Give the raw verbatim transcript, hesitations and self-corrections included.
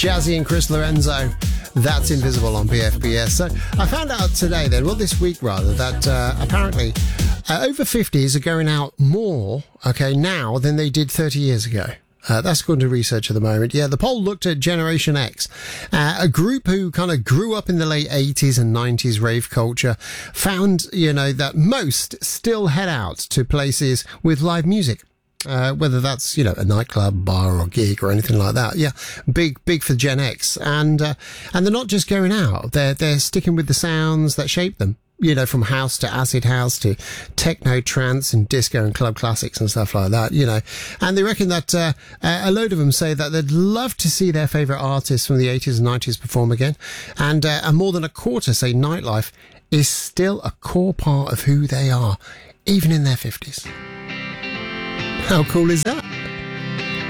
Jazzy and Chris Lorenzo. That's Invisible on P F P S. So I found out today then, well this week rather, that uh, apparently uh, over fifties are going out more, okay, now than they did thirty years ago. Uh, that's according to research at the moment. Yeah, the poll looked at Generation X, uh, a group who kind of grew up in the late eighties and nineties rave culture, found, you know, that most still head out to places with live music. Uh, whether that's, you know, a nightclub, bar or gig or anything like that. Yeah, big, big for Gen X. And, uh, and they're not just going out. They're, they're sticking with the sounds that shape them. You know, from house to acid house to techno, trance and disco and club classics and stuff like that, you know. And they reckon that uh, a load of them say that they'd love to see their favourite artists from the eighties and nineties perform again. And, uh, and more than a quarter say nightlife is still a core part of who they are, even in their fifties. How cool is that?